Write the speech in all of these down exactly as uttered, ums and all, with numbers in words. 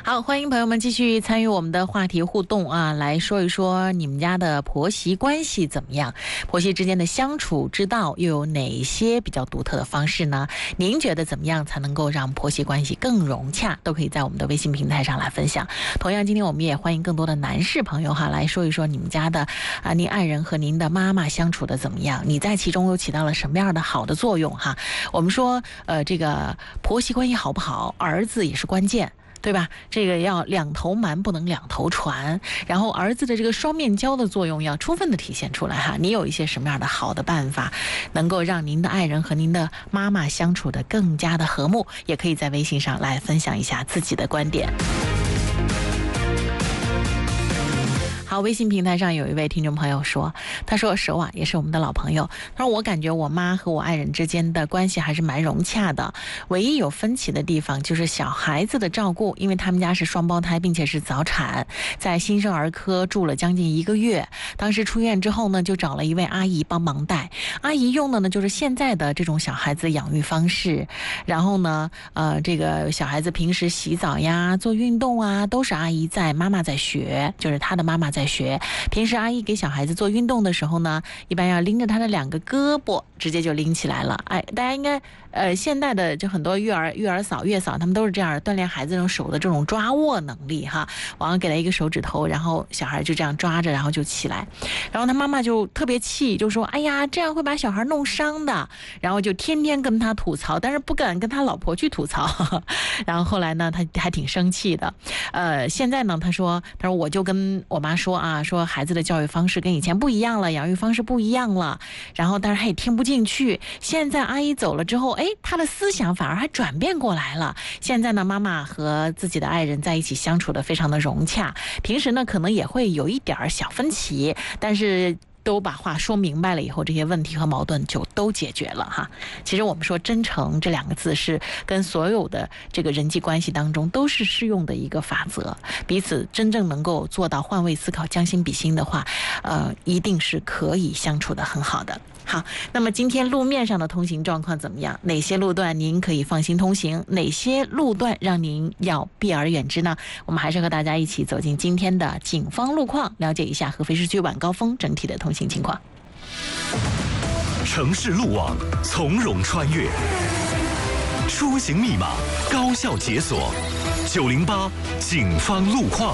好，欢迎朋友们继续参与我们的话题互动啊，来说一说你们家的婆媳关系怎么样？婆媳之间的相处之道又有哪些比较独特的方式呢？您觉得怎么样才能够让婆媳关系更融洽？都可以在我们的微信平台上来分享。同样，今天我们也欢迎更多的男士朋友哈，来说一说你们家的啊，您爱人和您的妈妈相处的怎么样？你在其中又起到了什么样的好的作用哈？我们说，呃，这个婆媳关系好不好，儿子也是关键。对吧？这个要两头瞒，不能两头传。然后儿子的这个双面胶的作用要充分的体现出来哈。你有一些什么样的好的办法，能够让您的爱人和您的妈妈相处的更加的和睦？也可以在微信上来分享一下自己的观点。好，微信平台上有一位听众朋友说，他说手啊也是我们的老朋友，他说我感觉我妈和我爱人之间的关系还是蛮融洽的，唯一有分歧的地方就是小孩子的照顾，因为他们家是双胞胎并且是早产，在新生儿科住了将近一个月，当时出院之后呢，就找了一位阿姨帮忙带，阿姨用的呢就是现在的这种小孩子养育方式，然后呢呃这个小孩子平时洗澡呀做运动啊都是阿姨在，妈妈在学，就是他的妈妈在在学。平时阿姨给小孩子做运动的时候呢，一般要拎着他的两个胳膊，直接就拎起来了。哎，大家应该呃，现代的就很多育儿育儿嫂、月嫂，他们都是这样锻炼孩子这种手的这种抓握能力哈。往上给他一个手指头，然后小孩就这样抓着，然后就起来。然后他妈妈就特别气，就说：“哎呀，这样会把小孩弄伤的。”然后就天天跟他吐槽，但是不敢跟他老婆去吐槽。然后后来呢，他还挺生气的。呃，现在呢，他说：“他说我就跟我妈说。”说啊，说孩子的教育方式跟以前不一样了，养育方式不一样了，然后但是他也听不进去。现在阿姨走了之后，哎，他的思想反而还转变过来了。现在呢，妈妈和自己的爱人在一起相处的非常的融洽，平时呢可能也会有一点小分歧，但是都把话说明白了以后，这些问题和矛盾就都解决了哈。其实我们说真诚这两个字是跟所有的这个人际关系当中都是适用的一个法则，彼此真正能够做到换位思考、将心比心的话，呃，一定是可以相处的很好的。好，那么今天路面上的通行状况怎么样？哪些路段您可以放心通行？哪些路段让您要避而远之呢？我们还是和大家一起走进今天的警方路况，了解一下合肥市区晚高峰整体的通行情况。 城市路网从容穿越，出行密码高效解锁。九零八警方路况。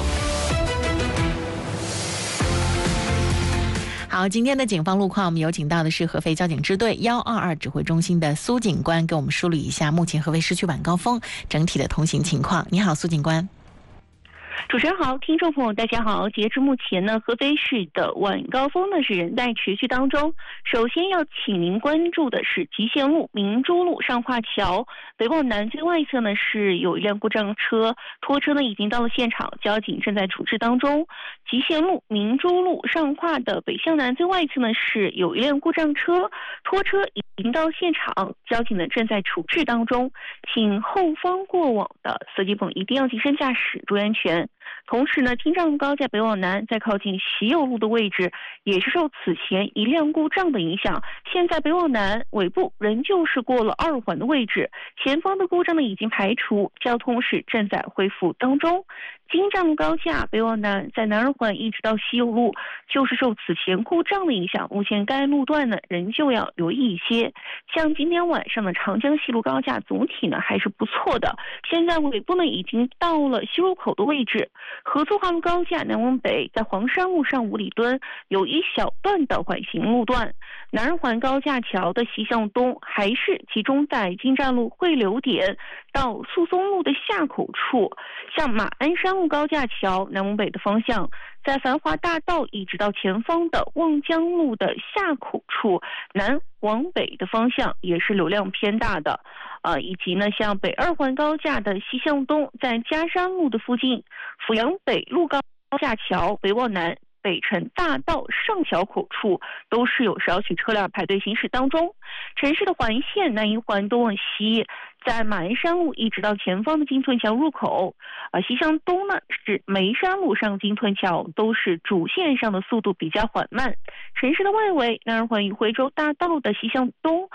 好，今天的警方路况，我们有请到的是合肥交警支队一二二指挥中心的苏警官，给我们梳理一下目前合肥市区晚高峰整体的通行情况。你好，苏警官。 主持人好，听众朋友大家好。截至目前呢，合肥市的晚高峰呢是仍在持续当中。首先要请您关注的是吉县路明珠路上跨桥北往南最外侧呢是有一辆故障车，拖车呢已经到了现场，交警正在处置当中。吉县路明珠路上跨的北向南最外侧呢是有一辆故障车，拖车已经到现场，交警呢正在处置当中。请后方过往的司机朋友一定要谨慎驾驶，注意安全。同时呢，京藏路高架北往南在靠近喜友路的位置也是受此前一辆故障的影响，现在北往南尾部仍旧是过了二环的位置，前方的故障呢已经排除，交通是正在恢复当中。京藏路高架北往南在南二环一直到西友路就是受此前故障的影响，目前该路段呢仍旧要留意一些。像今天晚上的长江西路高架总体呢还是不错的，现在尾部呢已经到了西入口的位置。合作化路高架南往北在黄山路上五里墩有一小段的缓行路段，南二环高架桥的西向东还是集中在金站路汇流点到速松路的下口处，像马鞍山路高架桥南往北的方向，在繁华大道一直到前方的望江路的下口处，南往北的方向也是流量偏大的。呃，以及呢，像北二环高架的西向东，在嘉山路的附近，阜阳北路高架桥北往南，北辰大道上桥口处都是有少许车辆排队行驶当中。城市的环线南一环东往西，在马鞍山路一直到前方的金屯桥入口，呃，西向东呢是眉山路上金屯桥，都是主线上的速度比较缓慢。城市的外围，南二环与徽州大道的西向东，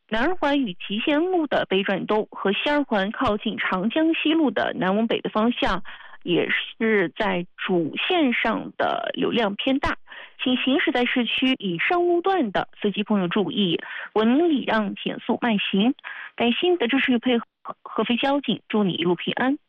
南二环与集贤路的北转东和西二环靠近长江西路的南往北的方向，也是在主线上的流量偏大，请行驶在市区以上路段的司机朋友注意，文明礼让，减速慢行。感谢您的支持与配合，合肥交警祝你一路平安。